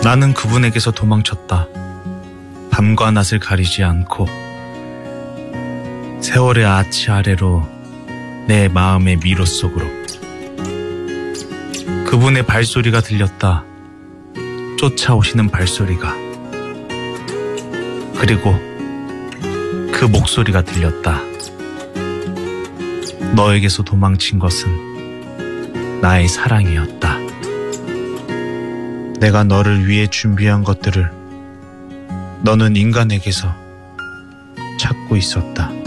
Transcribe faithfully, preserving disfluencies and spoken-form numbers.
나는 그분에게서 도망쳤다. 밤과 낮을 가리지 않고 세월의 아치 아래로 내 마음의 미로 속으로. 그분의 발소리가 들렸다. 쫓아오시는 발소리가. 그리고 그 목소리가 들렸다. 너에게서 도망친 것은 나의 사랑이었다. 내가 너를 위해 준비한 것들을 너는 인간에게서 찾고 있었다.